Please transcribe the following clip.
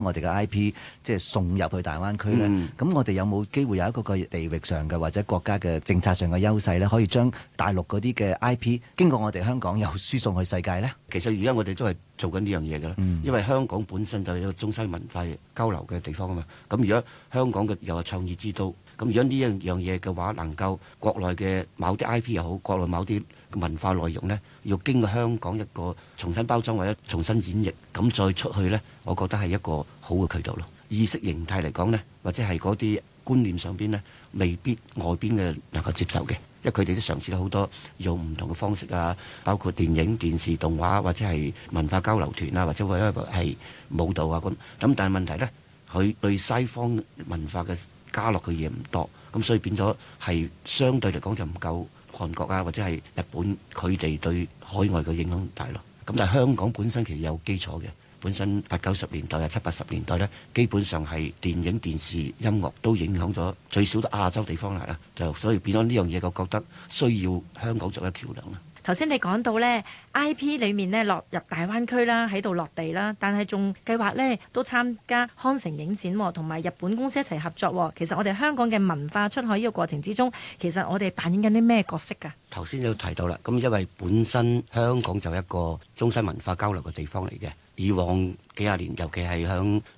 我哋嘅 IP 即係送入去大灣區咧，咁我哋有冇機會有一個地域上嘅或者國家嘅政策上嘅優勢咧，可以將大陸嗰啲嘅 IP 經過我哋香港又輸送去世界咧？ 其實而家我哋都係做緊呢樣嘢㗎啦，因為香港本身就係一個中西文化交流嘅地方啊嘛。咁如果香港嘅又係創意之都，咁如果呢樣嘢嘅話，能夠國內嘅某啲 IP 又好，國內某啲文化內容呢，要經過香港一個重新包裝或者重新演繹，咁再出去呢，我覺得係一個好嘅渠道咯。意識形態嚟講呢，或者係嗰啲觀念上邊呢，未必外邊嘅能夠接受嘅，因為佢哋都嘗試咗好多用唔同嘅方式啊，包括電影、電視、動畫或者係文化交流團啊，或者係舞蹈啊咁。但係問題呢，佢對西方文化嘅加落嘅嘢唔多，咁所以變咗係相對嚟講就唔夠韓國啊或者係日本佢哋對海外嘅影響大咯。咁但係香港本身其實有基礎嘅，本身80、90年代啊、70、80年代呢，基本上係電影、電視、音樂都影響咗最少都亞洲地方嚟啦，就所以變咗呢樣嘢，我覺得需要香港作為橋梁啦。 頭先你講到呢 IP 裏面呢落入大灣區啦，喺度落地啦，但係仲計劃呢都參加康城影展同埋日本公司一齊合作。其實我哋香港嘅文化出海呢個過程之中，其實我哋扮演緊啲咩角色㗎？ 頭先有提到啦，咁因為本身香港就係一個中西文化交流嘅地方嚟嘅，以往幾廿年，尤其係響